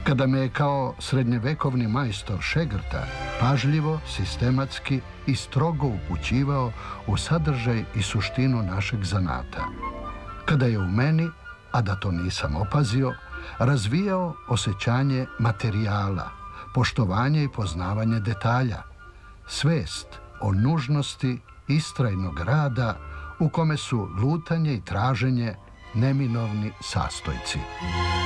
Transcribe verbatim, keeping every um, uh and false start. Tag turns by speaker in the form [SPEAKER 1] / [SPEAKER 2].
[SPEAKER 1] kada me je kao srednjevekovni majstor šegrta pažljivo, sistematski i strogo upućivao u sadržaj i suštinu našeg zanata. Kada je u meni, a da to nisam opazio, razvijao osjećanje materijala, poštovanje i poznavanje detalja, svest o nužnosti istrajnog rada u kome su lutanje i traženje neminovni sastojci.